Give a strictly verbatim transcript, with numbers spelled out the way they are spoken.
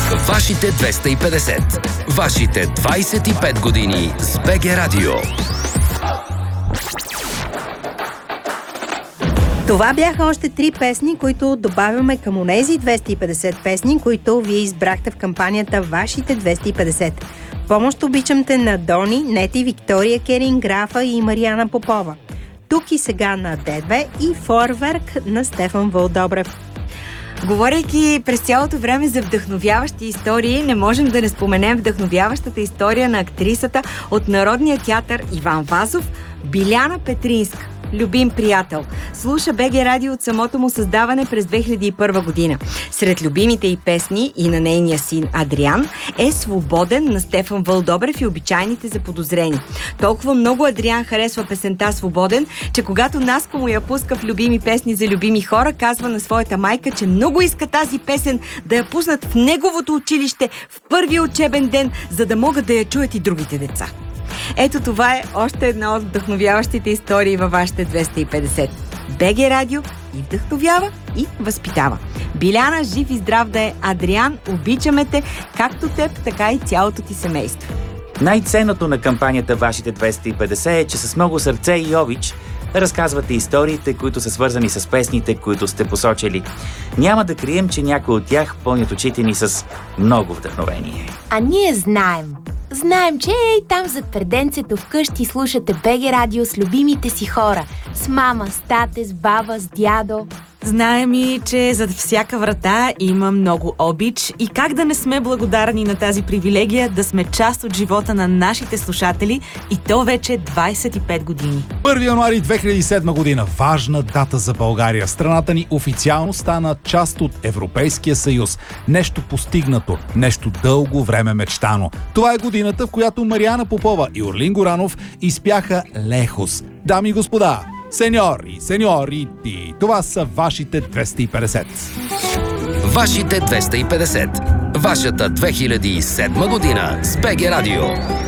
Вашите двеста и петдесет. Вашите двайсет и пет години с БГ Радио. Това бяха още три песни, които добавяме към онези двеста и петдесет песни, които вие избрахте в кампанията Вашите двеста и петдесет. Помощ обичам те на Дони, Нети, Виктория Керин, Графа и Мариана Попова. Тук и сега на Д две и Фойерверк на Стефан Вълдобрев. Говорейки през цялото време за вдъхновяващи истории, не можем да не споменем вдъхновяващата история на актрисата от Народния театър Иван Вазов, Биляна Петринска. Любим приятел. Слуша БГ Радио от самото му създаване през две хиляди и първа година. Сред любимите й песни и на нейния син Адриан е Свободен на Стефан Вълдобрев и Обичайните заподозрени. Толкова много Адриан харесва песента Свободен, че когато Наско му я пуска в любими песни за любими хора, казва на своята майка, че много иска тази песен да я пуснат в неговото училище в първия учебен ден, за да могат да я чуят и другите деца. Ето това е още една от вдъхновяващите истории във вашите двеста и петдесет. БГ Радио и вдъхновява, и възпитава. Биляна, жив и здрав да е. Адриан, обичаме те, както теб, така и цялото ти семейство. Най-ценното на кампанията Вашите двеста и петдесет е, че с много сърце и обич разказвате историите, които са свързани с песните, които сте посочили. Няма да крием, че някои от тях пълнят очите ни с много вдъхновение. А ние знаем. Знаем, че ей там зад преденцето вкъщи слушате БГ Радио с любимите си хора. С мама, с тате, с баба, с дядо. Знаем и, че зад всяка врата има много обич и как да не сме благодарни на тази привилегия да сме част от живота на нашите слушатели и то вече двайсет и пет години. първи януари две хиляди и седма година. Важна дата за България. Страната ни официално стана част от Европейския съюз. Нещо постигнато, нещо дълго време мечтано. Това е годината, в която Мариана Попова и Орлин Горанов изпяха Лехос. Дами и господа, сеньори, сеньорити, това са вашите двеста и петдесет. Вашите двеста и петдесет. Вашата две хиляди и седма година с БГ Радио.